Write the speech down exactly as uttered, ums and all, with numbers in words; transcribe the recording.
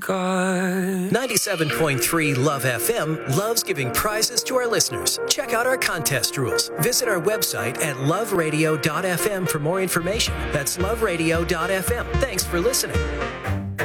God. ninety-seven point three Love F M loves giving prizes to our listeners. Check out our contest rules. Visit our website at love radio dot f m for more information. That's love radio dot f m. Thanks for listening.